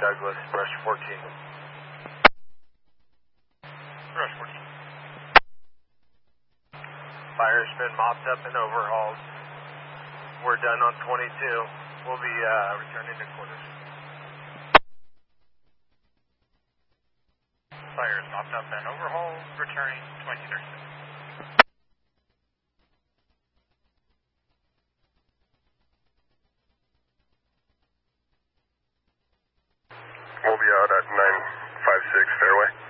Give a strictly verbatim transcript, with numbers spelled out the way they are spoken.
Douglas, brush fourteen. Brush fourteen. Fire's been mopped up and overhauled. We're done on twenty-two. We'll be uh, returning to quarters. Fire is mopped up and overhauled, returning twenty thirty-six. We'll be out at nine five six Fairway.